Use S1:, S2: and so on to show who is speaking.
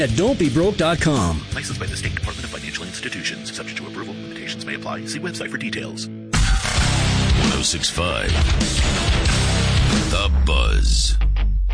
S1: at don'tbebroke.com.
S2: Licensed by the State Department of Financial Institutions. Subject to approval. Limitations may apply. See website for details.
S3: 106.5